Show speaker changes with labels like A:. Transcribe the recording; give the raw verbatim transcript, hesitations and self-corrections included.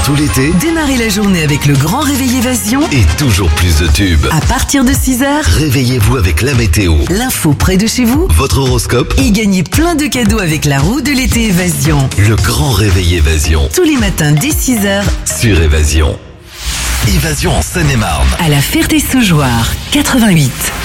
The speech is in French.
A: tout l'été,
B: Démarrez la journée avec le grand réveil Évasion.
A: et toujours plus de tubes.
B: À partir de six heures,
A: Réveillez-vous avec la météo,
B: l'info près de chez vous
A: votre horoscope,
B: et gagnez plein de cadeaux avec la roue de l'été Évasion.
A: le grand réveil Évasion
B: Tous les matins dès six heures
A: sur Évasion. Évasion en Seine-et-Marne.
B: à la Ferté-Saugeoire, quatre-vingt-huit.